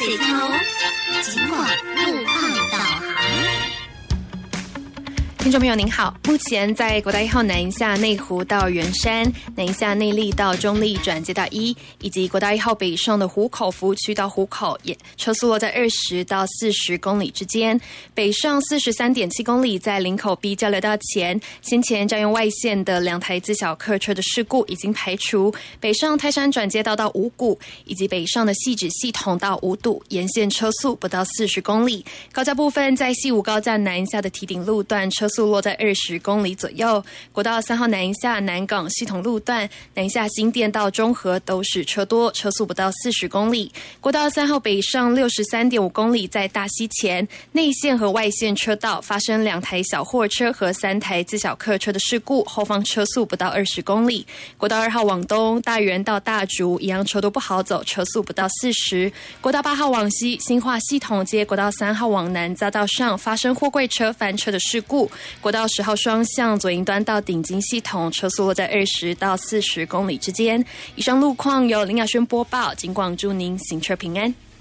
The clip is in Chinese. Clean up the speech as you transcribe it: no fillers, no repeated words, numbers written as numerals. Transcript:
水头，警广路况导航。听众朋友您好，目前在国道1号南一下内湖到圆山、南一下内壢到中壢转接到1，以及国道1号北上的湖口服务区到湖口，也车速落在20到40公里之间。北上43.7公里，在林口 B 交流道前，先前占用外线的2台自小客车的事故已经排除。北上泰山转接道到五股，以及北上的汐止系统到五堵，沿线车速不到40公里。高架部分在西武高架南一下的堤顶路段，车速落在20公里左右。国道3号南一下南港系统路段，南一下新店到中和都是车多，车速不到40公里。国道3号北上63.5公里，在大溪前内线和外线车道发生2台小货车和3台自小客车的事故，后方车速不到20公里。国道2号往东大园到大竹一样车多不好走，车速不到40。国道8号往西新化系统街国道3号往南匝道上发生货柜车翻车的事故，国道10号双向左营端到顶金系统车速落在20到40公里之间。以上路况由林雅轩播报，警广祝您行车平安。